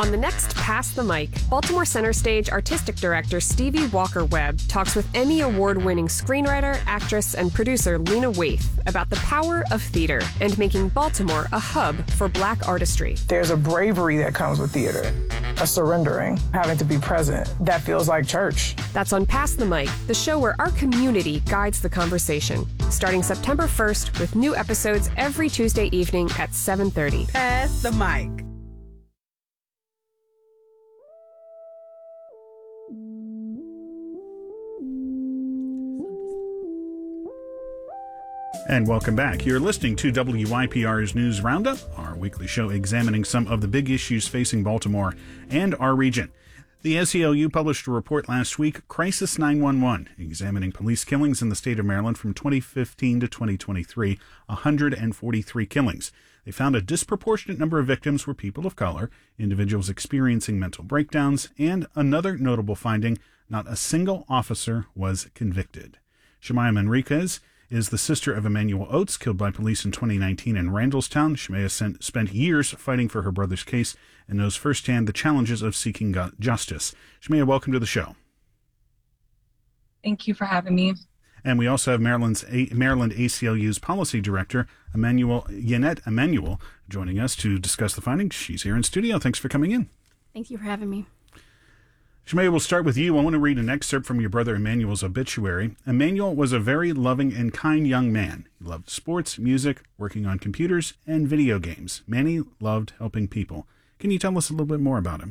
On the next Pass the Mic, Baltimore Center Stage artistic director Stevie Walker-Webb talks with Emmy Award-winning screenwriter, actress, and producer Lena Waithe about the power of theater and making Baltimore a hub for Black artistry. There's a bravery that comes with theater, a surrendering, having to be present. That feels like church. That's on Pass the Mic, the show where our community guides the conversation. Starting September 1st with new episodes every Tuesday evening at 7:30. Pass the Mic. And welcome back. You're listening to WYPR's News Roundup, our weekly show examining some of the big issues facing Baltimore and our region. The ACLU published a report last week, Crisis 911, examining police killings in the state of Maryland from 2015 to 2023, 143 killings. They found a disproportionate number of victims were people of color, individuals experiencing mental breakdowns, and another notable finding, not a single officer was convicted. Shemaya Manriquez is the sister of Emmanuel Oates, killed by police in 2019 in Randallstown. Shemaya spent years fighting for her brother's case and knows firsthand the challenges of seeking justice. Shemaya, welcome to the show. Thank you for having me. And we also have Maryland ACLU's policy director, Yannette Emanuel, joining us to discuss the findings. She's here in studio. Thanks for coming in. Thank you for having me. Shemaya, we'll start with you. I want to read an excerpt from your brother Emmanuel's obituary. Emmanuel was a very loving and kind young man. He loved sports, music, working on computers, and video games. Manny loved helping people. Can you tell us a little bit more about him?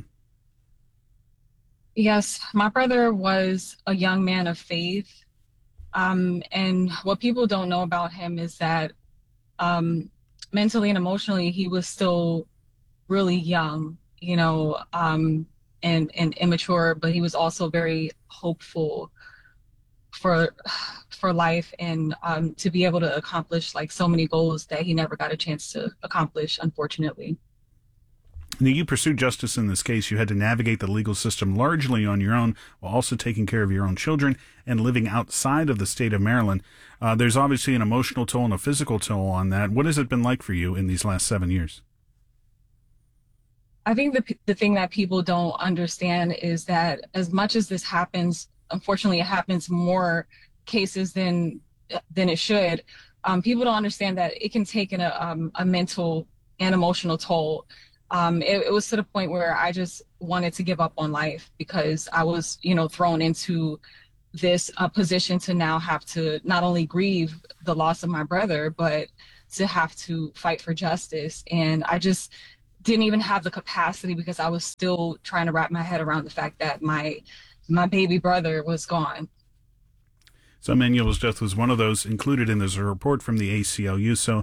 Yes, my brother was a young man of faith. And what people don't know about him is that mentally and emotionally, he was still really young, and immature, but he was also very hopeful for life and to be able to accomplish like so many goals that he never got a chance to accomplish, unfortunately. Now, you pursued justice in this case. You had to navigate the legal system largely on your own while also taking care of your own children and living outside of the state of Maryland. There's obviously an emotional toll and a physical toll on that. What has it been like for you in these last 7 years? I think the thing that people don't understand is that as much as this happens, unfortunately, it happens more cases than it should. People don't understand that it can take a mental and emotional toll. It was to the point where I just wanted to give up on life because I was, thrown into this position to now have to not only grieve the loss of my brother, but to have to fight for justice. And I just didn't even have the capacity because I was still trying to wrap my head around the fact that my baby brother was gone. So Emmanuel's death was one of those included in this report from the ACLU. So,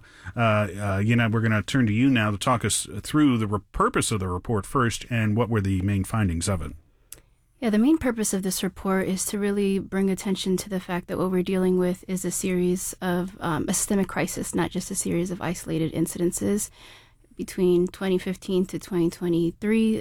we're going to turn to you now to talk us through the purpose of the report first and what were the main findings of it. Yeah, the main purpose of this report is to really bring attention to the fact that what we're dealing with is a series of a systemic crisis, not just a series of isolated incidences. Between 2015 to 2023,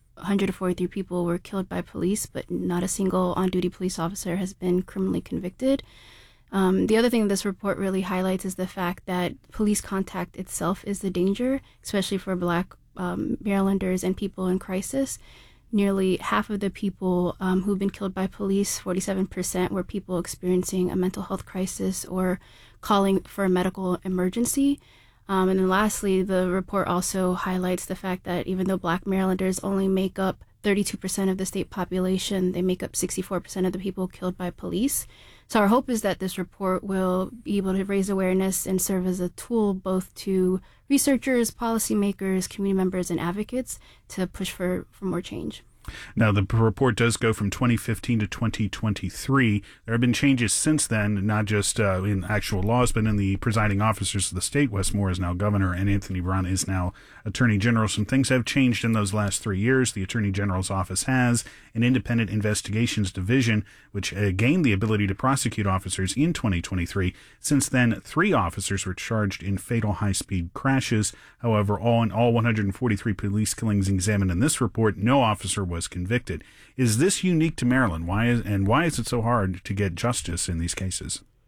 143 people were killed by police, but not a single on-duty police officer has been criminally convicted. The other thing this report really highlights is the fact that police contact itself is the danger, especially for Black Marylanders and people in crisis. Nearly half of the people who've been killed by police, 47%, were people experiencing a mental health crisis or calling for a medical emergency. And then lastly, the report also highlights the fact that even though Black Marylanders only make up 32% of the state population, they make up 64% of the people killed by police. So our hope is that this report will be able to raise awareness and serve as a tool both to researchers, policymakers, community members, and advocates to push for more change. Now, the report does go from 2015 to 2023. There have been changes since then, not just in actual laws, but in the presiding officers of the state. Wes Moore is now governor, and Anthony Brown is now attorney general. Some things have changed in those last 3 years. The attorney general's office has an independent investigations division, which gained the ability to prosecute officers in 2023. Since then, 3 officers were charged in fatal high-speed crashes. However, all 143 police killings examined in this report, no officer was convicted. Is this unique to Maryland? Why is it so hard to get justice in these cases?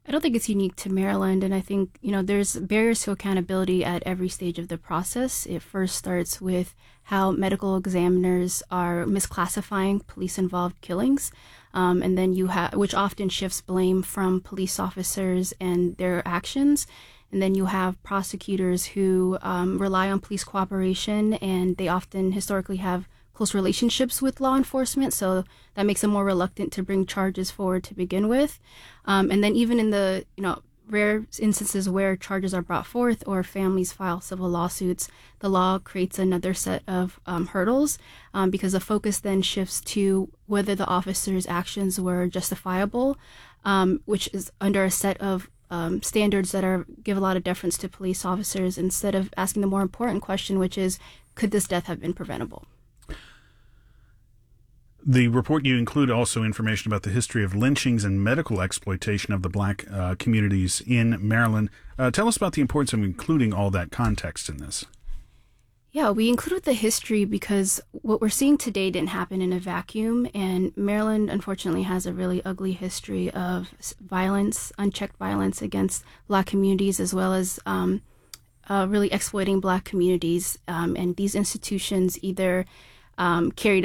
I don't think it's unique to Maryland, and I think, there's barriers to accountability at every stage of the process. It first starts with how medical examiners are misclassifying police-involved killings, and then which often shifts blame from police officers and their actions. And then you have prosecutors who rely on police cooperation, and they often historically have close relationships with law enforcement, so that makes them more reluctant to bring charges forward to begin with. And then even in the rare instances where charges are brought forth or families file civil lawsuits, the law creates another set of hurdles because the focus then shifts to whether the officer's actions were justifiable, which is under a set of standards that give a lot of deference to police officers, instead of asking the more important question, which is, could this death have been preventable? The report, you include also information about the history of lynchings and medical exploitation of the Black communities in Maryland. Tell us about the importance of including all that context in this. Yeah, we included the history because what we're seeing today didn't happen in a vacuum, and Maryland, unfortunately, has a really ugly history of violence, unchecked violence against Black communities, as well as really exploiting Black communities. And these institutions either carried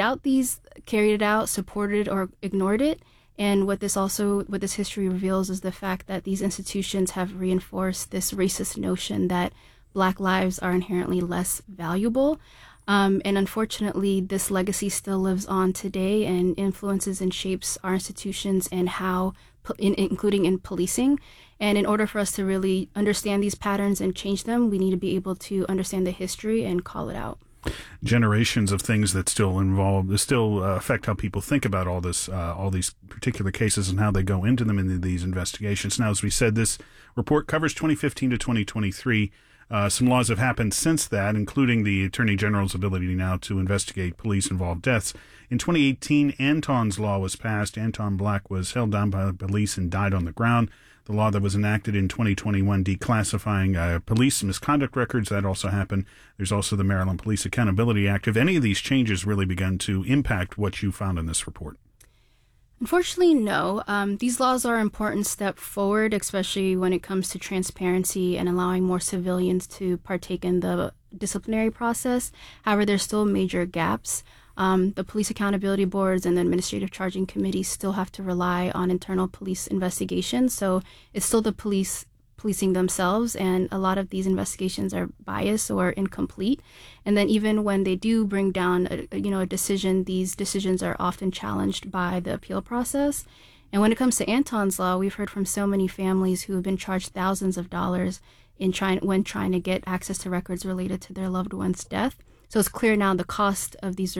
it out, supported, or ignored it. And what this history reveals is the fact that these institutions have reinforced this racist notion that Black lives are inherently less valuable. And unfortunately, this legacy still lives on today and influences and shapes our institutions and including in policing. And in order for us to really understand these patterns and change them, we need to be able to understand the history and call it out. Generations of things that still affect how people think about all these particular cases and how they go into them in these investigations. Now, as we said, this report covers 2015 to 2023. Some laws have happened since that, including the Attorney General's ability now to investigate police-involved deaths. In 2018, Anton's Law was passed. Anton Black was held down by the police and died on the ground. The law that was enacted in 2021 declassifying police misconduct records, that also happened. There's also the Maryland Police Accountability Act. Have any of these changes really begun to impact what you found in this report? Unfortunately, no. These laws are an important step forward, especially when it comes to transparency and allowing more civilians to partake in the disciplinary process. However, there's still major gaps. The police accountability boards and the administrative charging committees still have to rely on internal police investigations. So it's still the policing themselves, and a lot of these investigations are biased or incomplete. And then even when they do bring down a decision, these decisions are often challenged by the appeal process. And when it comes to Anton's Law, we've heard from so many families who have been charged thousands of dollars when trying to get access to records related to their loved one's death. So it's clear now the cost of these